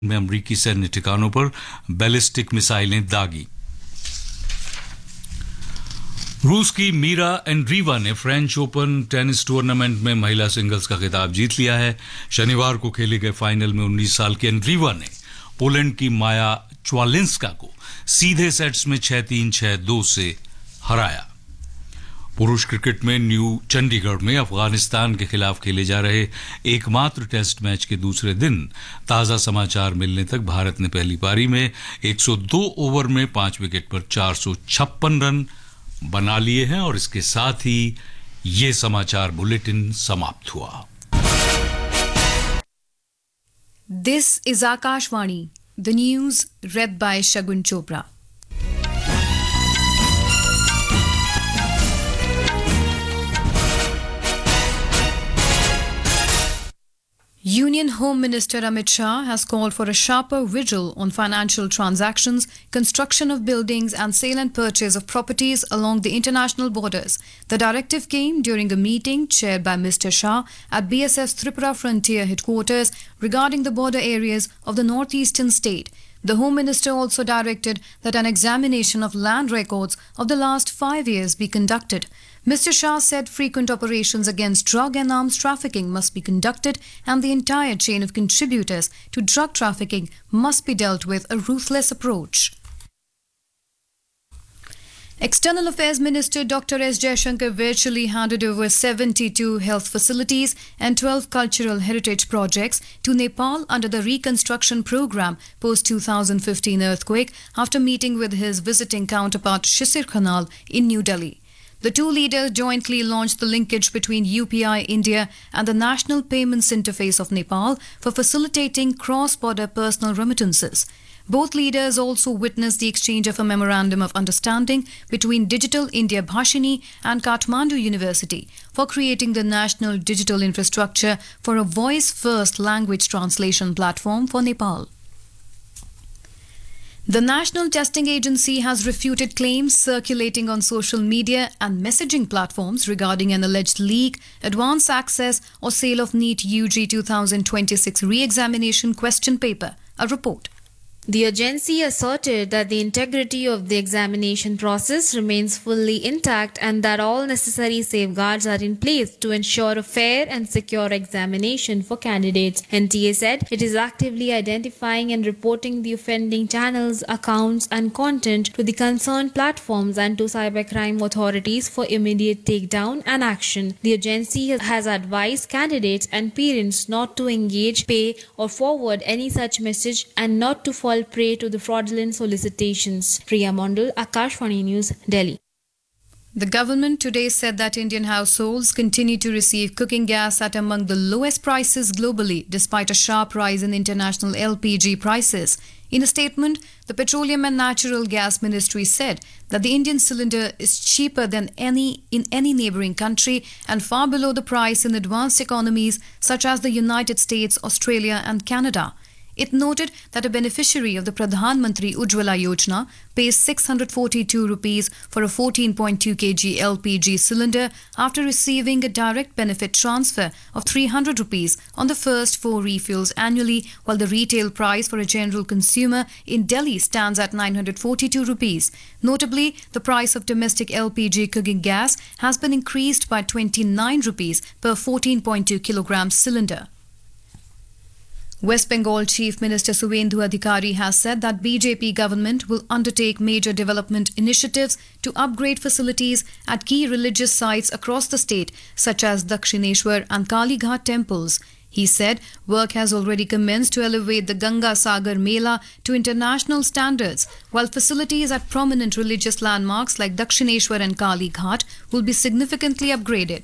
में अमरीकी सैन्य ठिकानों पर बैलिस्टिक मिसाइलें दागी। रूस की मीरा एंड्रीवा ने फ्रेंच ओपन टेनिस टूर्नामेंट में महिला सिंगल्स का खिताब जीत लिया है। शनिवार को खेले गए फाइनल में 19 साल की एंड्रीवा ने पोलैंड की माया च्वालिंस्का को सीधे सेट्स में 6-3, 6-2 से हराया। पुरुष क्रिकेट में न्यू चंडीगढ़ में अफगानिस्तान के खिलाफ खेले जा रहे एकमात्र टेस्ट मैच के दूसरे दिन ताजा समाचार मिलने तक भारत ने पहली पारी में 102 ओवर में 5 विकेट पर 456 रन बना लिए हैं और इसके साथ ही ये समाचार बुलेटिन समाप्त हुआ। This is Akashvani, the news red bye Shagun Chopra. Union Home Minister Amit Shah has called for a sharper vigil on financial transactions, construction of buildings and sale and purchase of properties along the international borders. The directive came during a meeting chaired by Mr. Shah at BSF's Tripura Frontier headquarters regarding the border areas of the northeastern state. The Home Minister also directed that an examination of land records of the last 5 years be conducted. Mr. Shah said frequent operations against drug and arms trafficking must be conducted and the entire chain of contributors to drug trafficking must be dealt with a ruthless approach. External Affairs Minister Dr. S. Jaishankar virtually handed over 72 health facilities and 12 cultural heritage projects to Nepal under the reconstruction program post-2015 earthquake after meeting with his visiting counterpart Shishir Khanal in New Delhi. The two leaders jointly launched the linkage between UPI India and the National Payments Interface of Nepal for facilitating cross-border personal remittances. Both leaders also witnessed the exchange of a memorandum of understanding between Digital India Bhashini and Kathmandu University for creating the national digital infrastructure for a voice-first language translation platform for Nepal. The National Testing Agency has refuted claims circulating on social media and messaging platforms regarding an alleged leak, advance access or sale of NEET UG 2026 re-examination question paper. A report. The agency asserted that the integrity of the examination process remains fully intact and that all necessary safeguards are in place to ensure a fair and secure examination for candidates. NTA said it is actively identifying and reporting the offending channels, accounts and content to the concerned platforms and to cybercrime authorities for immediate takedown and action. The agency has advised candidates and parents not to engage, pay or forward any such message and not to fall prey to the fraudulent solicitations. Priya Mondal, Akashvani News, Delhi. The government today said that Indian households continue to receive cooking gas at among the lowest prices globally, despite a sharp rise in international LPG prices. In a statement, the Petroleum and Natural Gas Ministry said that the Indian cylinder is cheaper than any neighbouring country and far below the price in advanced economies such as the United States, Australia and Canada. It noted that a beneficiary of the Pradhan Mantri Ujjwala Yojana pays 642 rupees for a 14.2 kg LPG cylinder after receiving a direct benefit transfer of 300 rupees on the first 4 refills annually, while the retail price for a general consumer in Delhi stands at 942 rupees. Notably, the price of domestic LPG cooking gas has been increased by 29 rupees per 14.2 kilogram cylinder. West Bengal Chief Minister Suvendu Adhikari has said that BJP government will undertake major development initiatives to upgrade facilities at key religious sites across the state, such as Dakshineshwar and Kali Ghat temples. He said work has already commenced to elevate the Ganga Sagar Mela to international standards, while facilities at prominent religious landmarks like Dakshineshwar and Kali Ghat will be significantly upgraded.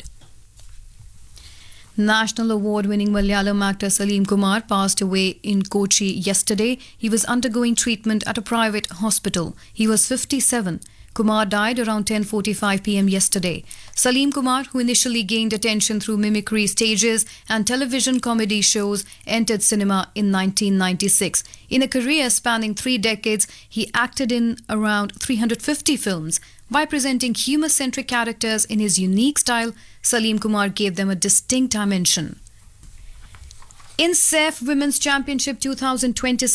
National award-winning Malayalam actor Salim Kumar passed away in Kochi yesterday. He was undergoing treatment at a private hospital. He was 57. Kumar died around 10:45 p.m. yesterday. Salim Kumar, who initially gained attention through mimicry stages and television comedy shows, entered cinema in 1996. In a career spanning 3 decades, he acted in around 350 films. By presenting humor-centric characters in his unique style, Salim Kumar gave them a distinct dimension. In CEF Women's Championship 2026